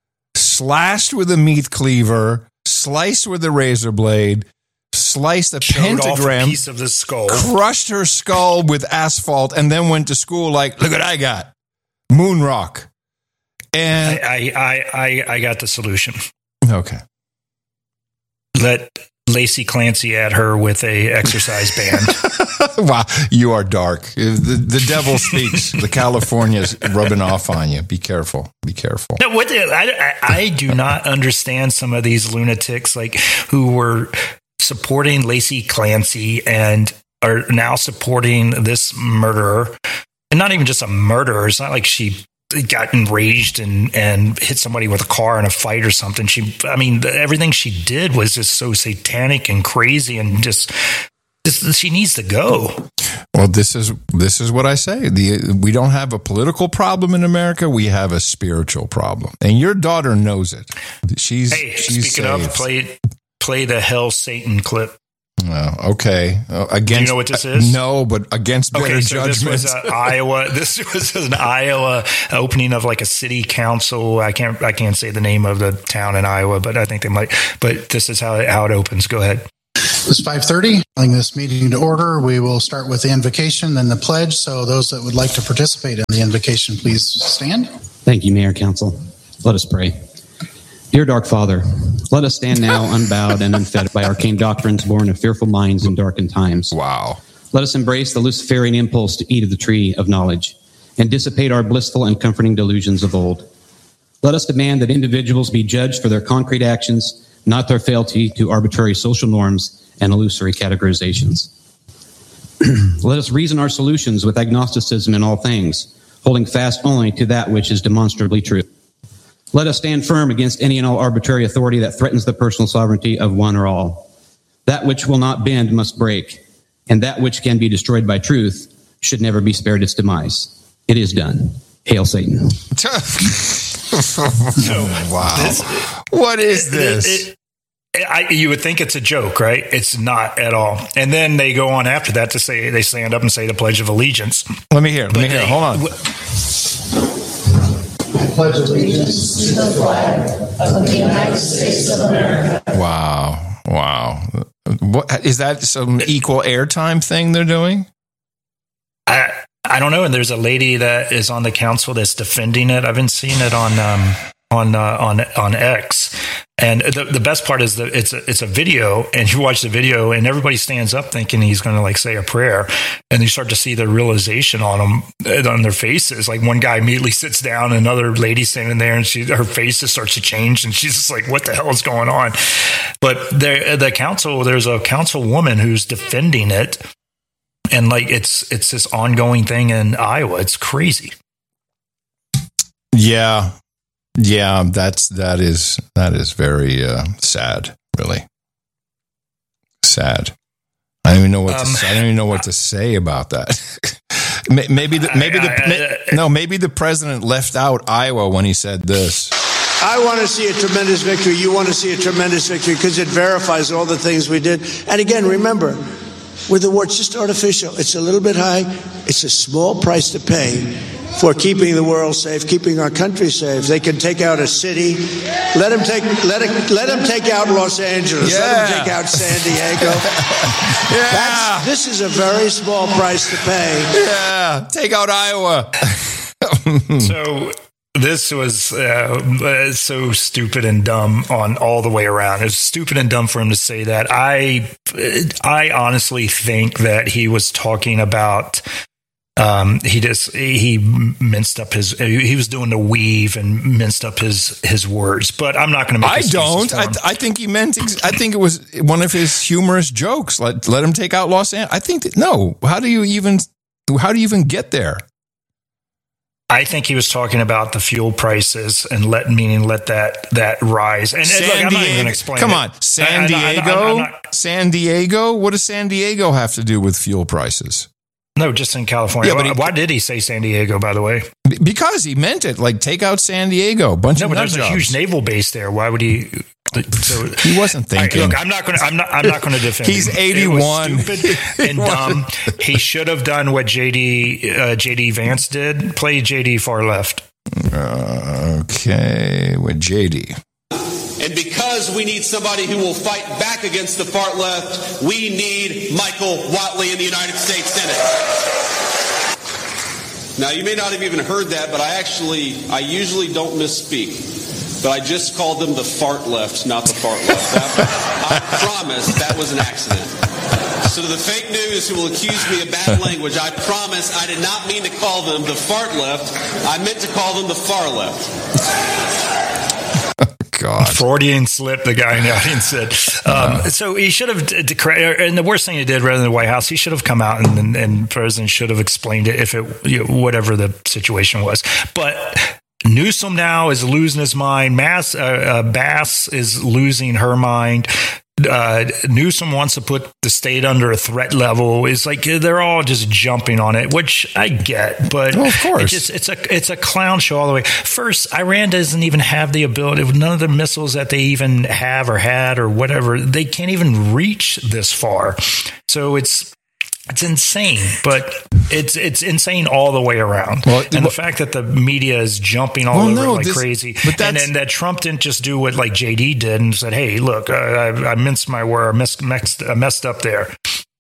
Slashed with a meat cleaver, sliced with a razor blade, sliced a Showed pentagram, off a piece of the skull, crushed her skull with asphalt, and then went to school like, look what I got. Moon rock. And I, I, I, I got the solution. Okay. Let Lacey Clancy at her with a exercise band. Wow, you are dark. The, the devil speaks. The California's rubbing off on you. Be careful. Be careful. No, what I, I, I do not understand some of these lunatics like who were supporting Lacey Clancy and are now supporting this murderer, and not even just a murderer. It's not like she got enraged and, and hit somebody with a car in a fight or something. She, I mean, everything she did was just so satanic and crazy, and just, just she needs to go. Well, this is this is what I say. The we don't have a political problem in America. We have a spiritual problem, and your daughter knows it. She's hey. She's speaking saved. of, play play the Hell Satan clip. Oh, okay. Uh, against, Do you know what this is? Uh, no, but against better okay, so judgment. This was uh, Iowa. This was an Iowa opening of like a city council. I can't. I can't say the name of the town in Iowa, but I think they might. But this is how it, how it opens. Go ahead. It's five thirty. Calling this meeting to order. We will start with the invocation, then the pledge. So those that would like to participate in the invocation, please stand. Thank you, Mayor, Council. Let us pray. Dear Dark Father, let us stand now unbowed and unfed by arcane doctrines born of fearful minds in darkened times. Wow. Let us embrace the Luciferian impulse to eat of the tree of knowledge and dissipate our blissful and comforting delusions of old. Let us demand that individuals be judged for their concrete actions, not their fealty to arbitrary social norms and illusory categorizations. Let us reason our solutions with agnosticism in all things, holding fast only to that which is demonstrably true. Let us stand firm against any and all arbitrary authority that threatens the personal sovereignty of one or all. That which will not bend must break, and that which can be destroyed by truth should never be spared its demise. It is done. Hail Satan. Wow. This, what is this? It, it, I, you would think it's a joke, right? It's not at all. And then they go on after that to say, they stand up and say the Pledge of Allegiance. Let me hear. Let but me hear. They, Hold on. W- I pledge allegiance to the flag of the United States of America. Wow. Wow. What, is that some equal airtime thing they're doing? I I don't know. And there's a lady that is on the council that's defending it. I've been seeing it on um, on uh, on on X. And the, the best part is that it's a, it's a video, and you watch the video, and everybody stands up thinking he's going to like say a prayer, and you start to see the realization on them, on their faces. Like one guy immediately sits down, and another lady standing there, and she her face just starts to change, and she's just like, "What the hell is going on?" But the the council, there's a councilwoman who's defending it, and like it's it's this ongoing thing in Iowa. It's crazy. Yeah. Yeah, that's that is that is very uh, sad, really sad. I don't even know what um, to say. I don't even know what to say about that. maybe the, maybe the I, I, no maybe the president left out Iowa when he said this. I want to see a tremendous victory. You want to see a tremendous victory because it verifies all the things we did. And again, remember, with the war, it's just artificial. It's a little bit high. It's a small price to pay for keeping the world safe, keeping our country safe. They can take out a city. Let them take let it, let them take out Los Angeles. Yeah. Let them take out San Diego. Yeah. That's, this is a very small price to pay. Yeah, take out Iowa. So this was uh, so stupid and dumb on all the way around. It was stupid and dumb for him to say that. I I honestly think that he was talking about. Um, he just he minced up his. He was doing the weave and minced up his his words. But I'm not going to make. I don't. I, I think he meant. I think it was one of his humorous jokes. Let let him take out Los Angeles. I think that, no. How do you even? How do you even get there? I think he was talking about the fuel prices and let meaning let that that rise. And, and look, I'm not even going to explain. Come it. on, San I, Diego. I, I, I'm not, San Diego. What does San Diego have to do with fuel prices? No, just in California. Yeah, but he, why did he say San Diego, by the way? Because he meant it. Like, take out San Diego. Bunch no, of but there's jobs. a huge naval base there. Why would he? So, he wasn't thinking. Right, look, I'm not going to. I'm not. I'm not going to defend. He's him. eighty-one. It was stupid and dumb. He should have done what J D uh, J D Vance did. Play J D far left. Uh, okay, with J D. And because we need somebody who will fight back against the far left, we need Michael Whatley in the United States Senate. Now, you may not have even heard that, but I actually, I usually don't misspeak. but I just called them the fart left, not the fart left. That, I promise that was an accident. So to the fake news who will accuse me of bad language, I promise I did not mean to call them the fart left. I meant to call them the far left. God. Freudian slip, the guy in the audience said. Um, uh, so he should have, and the worst thing he did rather than the White House, he should have come out and, and, and President should have explained it if it, you know, whatever the situation was. But Newsom now is losing his mind. Mass, uh, uh, Bass is losing her mind. Uh, Newsom wants to put the state under a threat level. It's like they're all just jumping on it, which I get, but well, of course. It's, just, it's a it's a clown show all the way. First, Iran doesn't even have the ability. None of the missiles that they even have or had or whatever, they can't even reach this far. So it's it's insane, but it's it's insane all the way around. Well, and well, the fact that the media is jumping all well, over no, like this, crazy, but and then that Trump didn't just do what like J D did and said, "Hey, look, I, I minced my word, I messed, messed, I messed up there."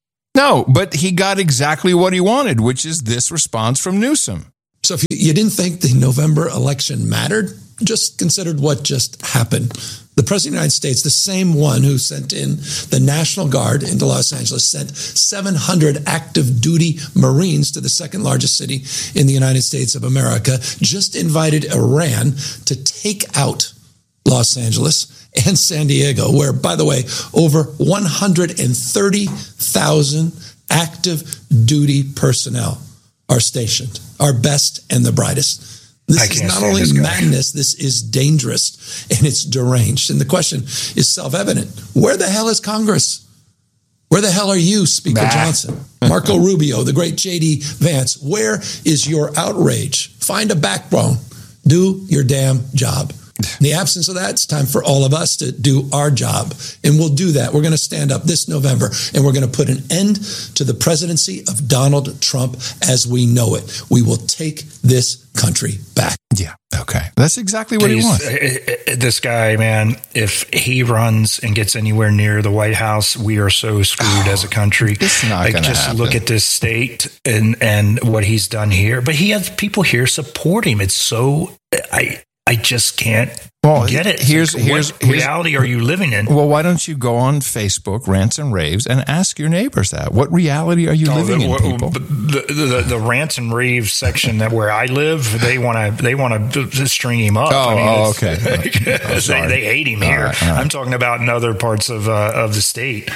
No, but he got exactly what he wanted, which is this response from Newsom. So if you, you didn't think the November election mattered, just considered what just happened. The President of the United States, the same one who sent in the National Guard into Los Angeles, sent seven hundred active duty Marines to the second largest city in the United States of America, just invited Iran to take out Los Angeles and San Diego, where, by the way, over one hundred thirty thousand active duty personnel are stationed, our best and the brightest. This is not only madness, this is dangerous and it's deranged. And the question is self-evident. Where the hell is Congress? Where the hell are you, Speaker bah. Johnson? Marco Rubio, the great J D Vance, where is your outrage? Find a backbone. Do your damn job. In the absence of that, it's time for all of us to do our job. And we'll do that. We're going to stand up this November and we're going to put an end to the presidency of Donald Trump as we know it. We will take this country back. Yeah. Okay. That's exactly what He's, he wants. Uh, this guy, man, if he runs and gets anywhere near the White House, we are so screwed oh, as a country. It's not like, going to just happen. Look at this state and, and what he's done here. But he has people here support him. It's so, I, I just can't well, get it. Here's, like, here's, what here's reality are you living in? Well, why don't you go on Facebook, Rants and Raves, and ask your neighbors that? What reality are you oh, living the, in, people? The, the, the, the Rants and Raves section that where I live, they want to they want to string him up. Oh, I mean, oh okay. oh, they, they hate him all here. Right, right. I'm talking about in other parts of uh, of the state.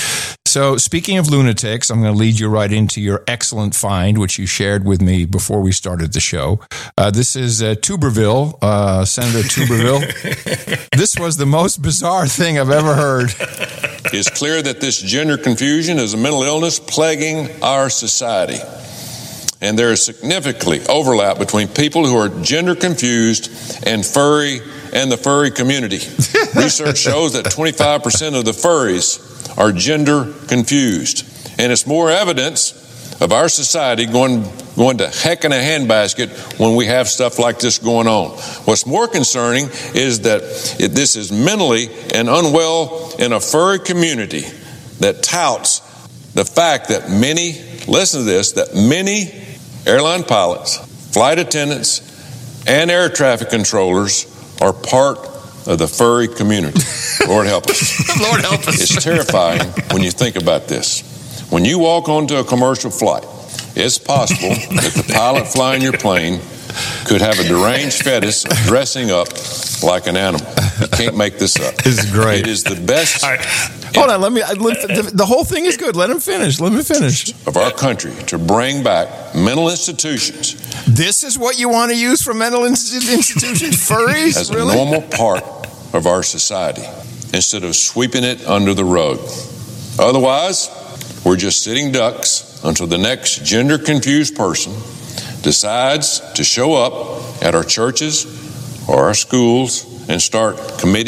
So speaking of lunatics, I'm going to lead you right into your excellent find, which you shared with me before we started the show. Uh, this is uh, Tuberville, uh, Senator Tuberville. This was the most bizarre thing I've ever heard. It's clear that this gender confusion is a mental illness plaguing our society. And there is significantly overlap between people who are gender confused and furry and the furry community. Research shows that twenty-five percent of the furries are gender confused. And it's more evidence of our society going, going to heck in a handbasket when we have stuff like this going on. What's more concerning is that it, this is mentally and unwell in a furry community that touts the fact that many, listen to this, that many airline pilots, flight attendants, and air traffic controllers are part of the furry community. Lord help us. Lord help us. It's terrifying when you think about this. When you walk onto a commercial flight, it's possible that the pilot flying your plane could have a deranged fetish of dressing up like an animal. You can't make this up. This is great. It is the best. All right. Hold on. Let me. I, look, the, the whole thing is good. Let him finish. Let me finish. Of our country to bring back mental institutions. This is what you want to use for mental institutions? Furries? As really? a normal part of our society, instead of sweeping it under the rug. Otherwise, we're just sitting ducks until the next gender-confused person decides to show up at our churches or our schools and start committing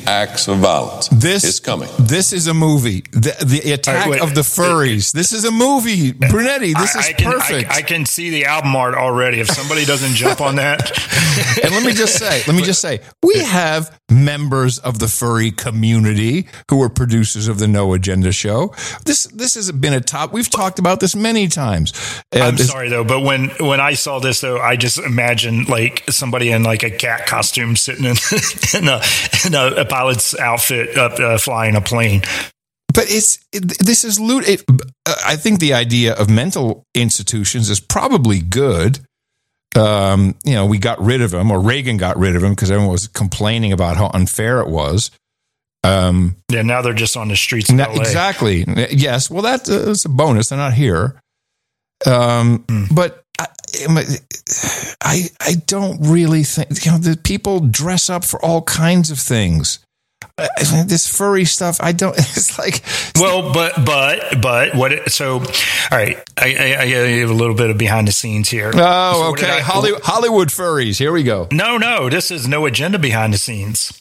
acts of violence. This is coming. This is a movie. The, the attack Wait, of the furries. This is a movie, Brunetti. This I, is I can, perfect. I, I can see the album art already. If somebody doesn't jump on that, and let me just say, let me just say, we have members of the furry community who are producers of the No Agenda show. This this has been a top. We've talked about this many times. Uh, I'm this, sorry though, but when when I saw this though, I just imagined like somebody in like a cat costume sitting in in a in a, a pilot's outfit up uh, flying a plane. But it's it, this is loot. It, I think the idea of mental institutions is probably good. Um, you know, we got rid of them, or Reagan got rid of them because everyone was complaining about how unfair it was. Um, yeah, now they're just on the streets of now, L A. Exactly. Yes. Well, that, uh, that's a bonus. They're not here. Um, mm. But I, I, I don't really think, you know, the people dress up for all kinds of things. I, this furry stuff, I don't, it's like. Well, but, but, but what, it, so, all right, I, I, I have a little bit of behind the scenes here. Oh, so okay. I, Hollywood, Hollywood furries. Here we go. No, no, this is No Agenda behind the scenes.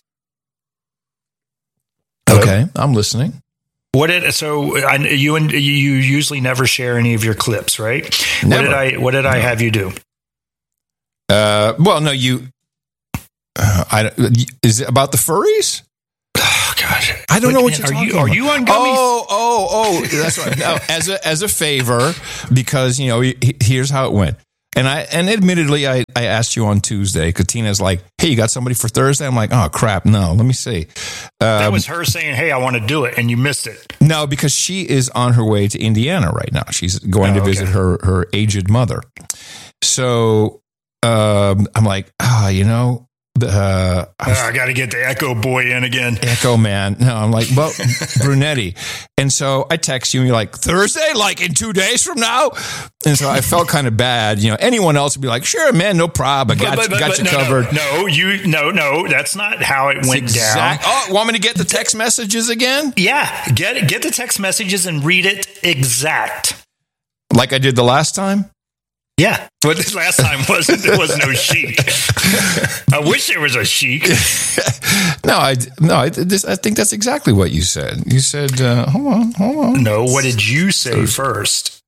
Okay, I'm listening. What did so I, you and you usually never share any of your clips, right? Never. What did I what did no. I have you do? Uh, well, no, you. Uh, I is it about the furries? Oh gosh, I don't but, know what you're are talking you, about. Are you on gummies? Oh, oh, oh, that's right. No, as a as a favor, because you know, here's how it went. And I and admittedly, I, I asked you on Tuesday. Katina's like, "Hey, you got somebody for Thursday?" I'm like, "Oh crap, no. Let me see." Um, that was her saying, "Hey, I want to do it," and you missed it. No, because she is on her way to Indiana right now. She's going oh, to visit okay. her her aged mother. So um, I'm like, ah, oh, you know. Uh, I, uh, I got to get the Echo boy in again. Echo man. No, I'm like, well, Brunetti. And so I text you and you're like, Thursday, like in two days from now? And so I felt kind of bad. You know, anyone else would be like, sure, man, no problem. I got, but, but, got but, you no, covered. No, no, you, no, no, that's not how it went exact, down. Oh, want me to get the text messages again? Yeah, get it, get the text messages and read it exact. Like I did the last time? Yeah, but this last time wasn't there was no chic. I wish there was a chic. no, I no, I, this, I think that's exactly what you said. You said, uh, "Hold on, hold on." No, what did you say first?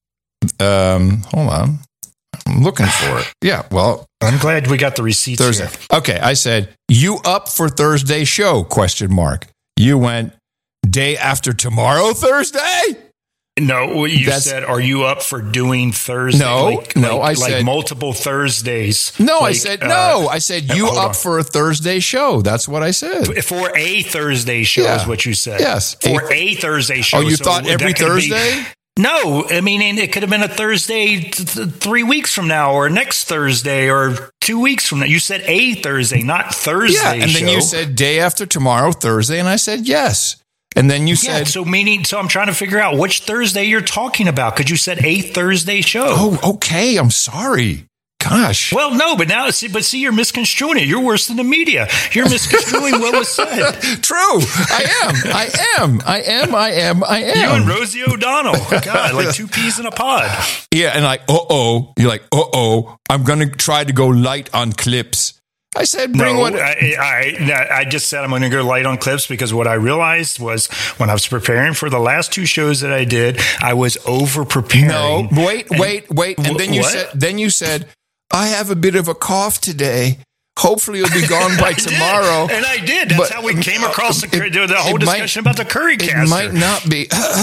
Um, hold on, I'm looking for it. Yeah, well, I'm glad we got the receipts Thursday. Here. Okay, I said, "You up for Thursday show?" Question mark. You went day after tomorrow, Thursday. No, you That's, said, "Are you up for doing Thursday?" No, like, no, like, I said like multiple Thursdays. No, like, I said uh, no. I said you up on. for a Thursday show. That's what I said. For a Thursday show yeah. is what you said. Yes, for a, a Thursday show. Oh, you so thought every Thursday? Be, no, I mean it could have been a Thursday th- th- three weeks from now, or next Thursday, or two weeks from now. You said a Thursday, not Thursday. Yeah, and show. then you said day after tomorrow, Thursday, and I said yes. And then you yeah, said, so meaning, so I'm trying to figure out which Thursday you're talking about because you said a Thursday show. Oh, okay. I'm sorry. Gosh. Well, no, but now, see, but see, you're misconstruing it. You're worse than the media. You're misconstruing what was said. True. I am. I am. I am. I am. I am. You and Rosie O'Donnell. God, like two peas in a pod. Yeah, and like, uh oh. You're like, uh oh. I'm going to try to go light on clips. I said, bring no, one. I, I, I just said I'm going to go light on clips because what I realized was when I was preparing for the last two shows that I did, I was over preparing. No, wait, and, wait, wait. And then you what? said, then you said, I have a bit of a cough today. Hopefully it'll be gone by tomorrow. And I did. That's but, how we came across the, it, the whole discussion might, about the curry caster. It might not be.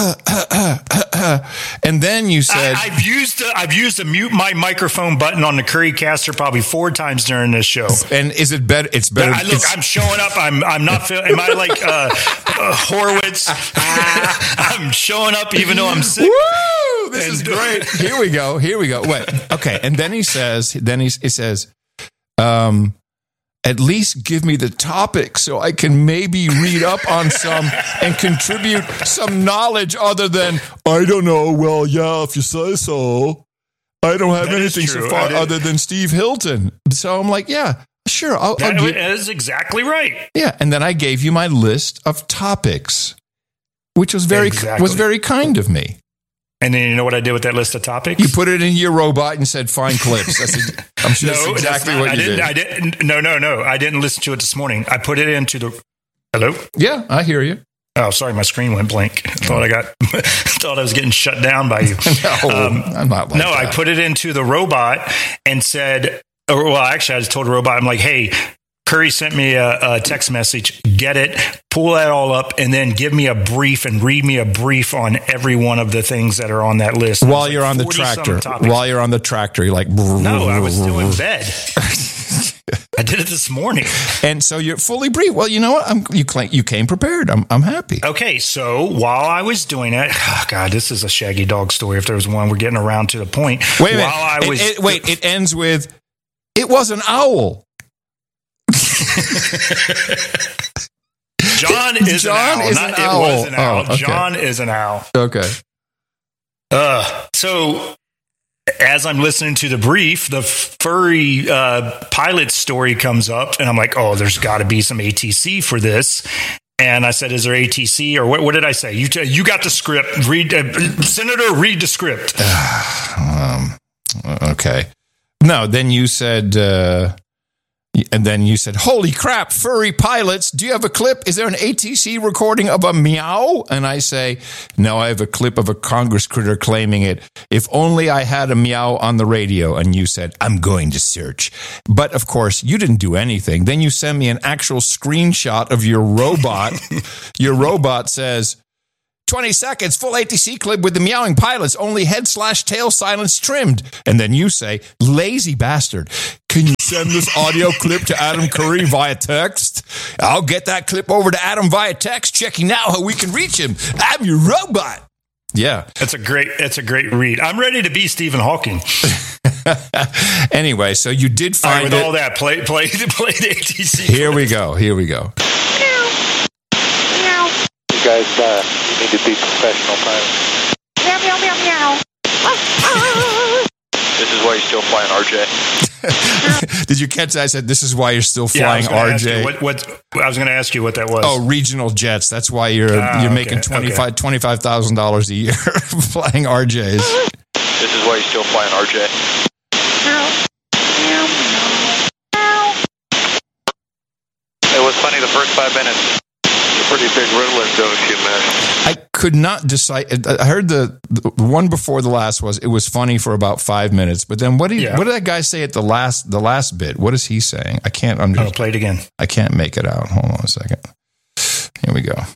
And then you said, I, I've used a, I've used a mute my microphone button on the curry caster probably four times during this show. And is it better? It's better. I, look, I'm showing up. I'm I'm not feeling. Am I like uh, uh, Horowitz? I'm showing up even though I'm sick. Woo! This and, is great. Here we go. Here we go. Wait. Okay. And then he says. Then he, he says. Um. At least give me the topic so I can maybe read up on some and contribute some knowledge other than, I don't know, well, yeah, if you say so. I don't have that anything so far other than Steve Hilton. So I'm like, yeah, sure. I'll, that I'll give, is exactly right. Yeah. And then I gave you my list of topics, which was very exactly. was very kind of me. And then you know what I did with that list of topics? You put it in your robot and said, find clips. That's, I'm sure no, that's exactly not, what I you didn't, did. I didn't. No, no, no. I didn't listen to it this morning. I put it into the Hello? Yeah, I hear you. Oh, sorry, my screen went blank. I thought I got, thought I was getting shut down by you. no, um, I'm not like No, that. I put it into the robot and said, or well, actually, I just told the robot, I'm like, hey, Curry sent me a, a text message. Get it, pull that all up, and then give me a brief and read me a brief on every one of the things that are on that list. While you're on the tractor, while you're on the tractor, you're like, no, I was still in bed. I did it this morning. And so you're fully briefed. Well, you know what? I'm, you, claim, you came prepared. I'm, I'm happy. Okay, so while I was doing it, oh God, this is a Shaggy Dog story. If there was one, we're getting around to the point. Wait a minute. While I was, it, it, wait, it ends with, it was an owl. John is John an owl. is Not an it owl. was an owl. Oh, okay. John is an owl. Okay. Uh, so as I'm listening to the brief, the furry uh, pilot story comes up, and I'm like, oh, there's got to be some A T C for this. And I said, is there A T C or what? What did I say? You t- you got the script. Read, uh, Senator, read the script. um, okay. No, then you said. Uh, And then you said, holy crap, furry pilots, do you have a clip? Is there an A T C recording of a meow? And I say, no, I have a clip of a Congress critter claiming it. If only I had a meow on the radio. And you said, I'm going to search. But of course, you didn't do anything. Then you send me an actual screenshot of your robot. Your robot says, twenty seconds, full A T C clip with the meowing pilots, only head slash tail silence trimmed. And then you say, lazy bastard, can you send this audio clip to Adam Curry via text? I'll get that clip over to Adam via text, checking now how we can reach him. I'm your robot. Yeah. That's a great, that's a great read. I'm ready to be Stephen Hawking. Anyway, so you did find all right, with it. all that, play, play, play the A T C. Here we go. Here we go. You guys, uh, you need to be professional pilots. Meow, meow, meow, meow. This is why you're still flying R J. Did you catch that? I said, this is why you're still Yeah, I flying was gonna R ask J. you What, what, I was going to ask you what that was. Oh, regional jets. That's why you're Ah, you're okay, making twenty-five okay. twenty-five thousand dollars a year flying R Js. This is why you're still flying R J. It was funny the first five minutes. It's a pretty big Ritalin dose you missed. I could not decide. I heard the, the one before the last was it was funny for about five minutes, but then what did Yeah. what did that guy say at the last the last bit? What is he saying? I can't Oh, understand. play it again. I can't make it out. Hold on a second. Here we go.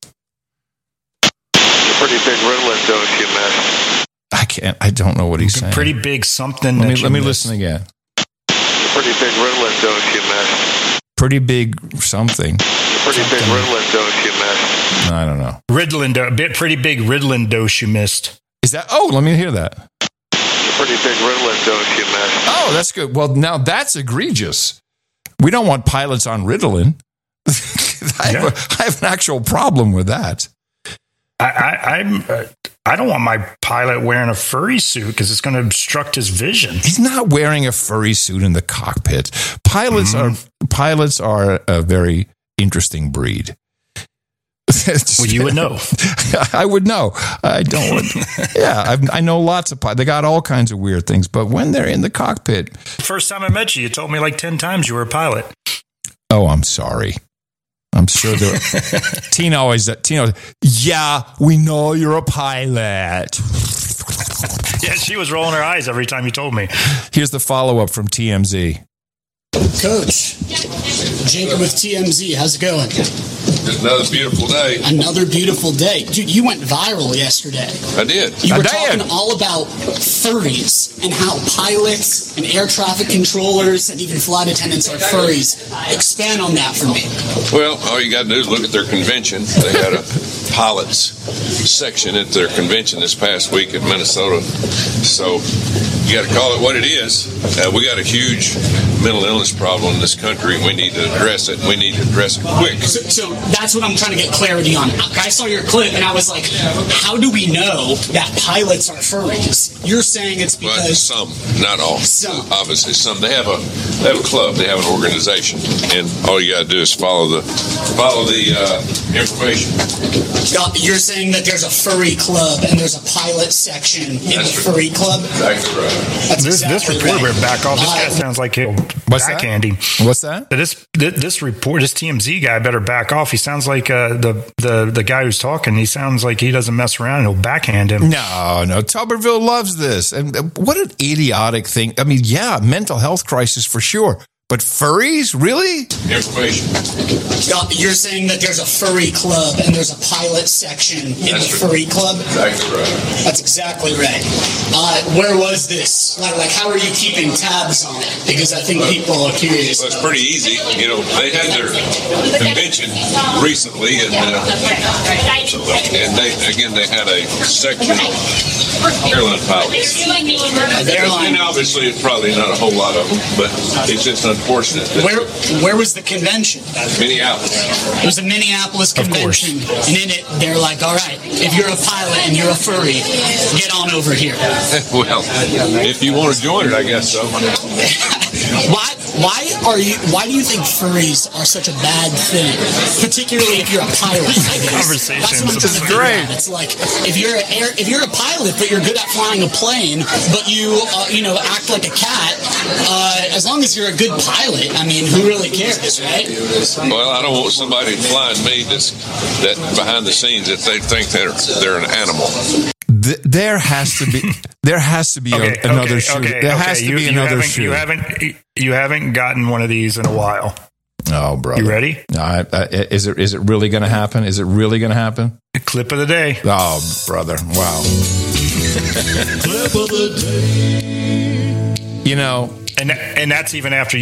It's a pretty big Ritalin dose you missed. I can't. I don't know what he's saying. Pretty big something. Let me that you let me missed. listen again. It's a pretty big Ritalin dose you missed. Pretty big something. It's a pretty big Ritalin dose you missed. I don't know. Ritalin, do- a bit pretty big Ritalin dose you missed. Is that? Oh, let me hear that. It's a pretty big Ritalin dose you missed. Oh, that's good. Well, now that's egregious. We don't want pilots on Ritalin. I, have a, I have an actual problem with that. I, I, I'm. Uh, I don't want my pilot wearing a furry suit because it's going to obstruct his vision. He's not wearing a furry suit in the cockpit. Pilots Mm-hmm. are pilots are a very interesting breed. Well, you would know. I would know. I don't. Yeah, I've, I know lots of pilots. They got all kinds of weird things, but when they're in the cockpit, First time I met you, you told me like ten times you were a pilot. oh, I'm sorry. I'm sure there. Tina always. Tina. Yeah, we know you're a pilot. Yeah, she was rolling her eyes every time you told me. Here's the follow up from T M Z. Coach, Jacob with T M Z, how's it going? Another beautiful day. Another beautiful day. Dude, you went viral yesterday. I did. You I were did. talking all about furries and how pilots and air traffic controllers and even flight attendants are furries. Expand on that for me. Well, all you got to do is look at their convention. They had a pilots section at their convention this past week in Minnesota. So you got to call it what it is. Uh, we got a huge mental illness problem in this country, and we need to address it. We need to address it quick. So, so that's what I'm trying to get clarity on. I saw your clip and I was like, how do we know that pilots are furries? You're saying it's Well, because... some, not all. Some. Obviously, some. They have a they have a club. They have an organization, and all you got to do is follow the follow the uh, information. Uh, You're saying saying that there's a furry club and there's a pilot section in That's the furry club? Exactly right. That's This, exactly this report right. better back off. This guy Uh, sounds like he'll What's backhand him. What's that? This this report, this T M Z guy better back off. He sounds like uh, the the the guy who's talking. He sounds like he doesn't mess around. He'll backhand him. No, no. Tuberville loves this. And uh, what an idiotic thing. I mean, yeah, mental health crisis for sure. But furries? Really? Information. You're saying that there's a furry club and there's a pilot section in That's the right. furry club? Exactly right. That's exactly right. Uh, where was this? Like, like, how are you keeping tabs on it? Because I think people are curious. Well, it's pretty easy. You know, they had their convention recently, and uh, and they again they had a section airline pilots. And obviously, it's probably not a whole lot of them, but it's just unfortunate. That Where where was the convention? Minneapolis. It was a Minneapolis convention, and in it, they're like, all right, if you're a pilot and you're a furry, get on over here. Well, if you want to join it, I guess so. Why why are you why do you think furries are such a bad thing? Particularly if you're a pilot, I guess. Conversations. That's what I'm trying to figure out. It's like if you're a air, if you're a pilot but you're good at flying a plane, but you uh, you know act like a cat, uh, as long as you're a good pilot, I mean, who really cares, right? Well, I don't want somebody flying me that's that behind the scenes if they think they're they're an animal. Th- there has to be there has to be Okay, a, another okay, shooter. okay, there okay. has to you, be you another haven't, shooter. You haven't you haven't gotten one of these in a while. Oh, brother. You ready? No, I, I, is it is it really going to happen? Is it really going to happen? The clip of the day. Oh, brother. Wow. Clip of the day. You know, and and that's even after